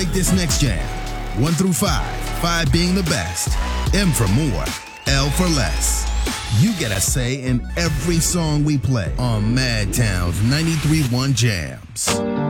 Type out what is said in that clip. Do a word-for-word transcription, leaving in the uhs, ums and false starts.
rate this next jam. One through five, five being the best, M for more, L for less. You get a say in every song we play on Madtown's ninety-three point one Jams.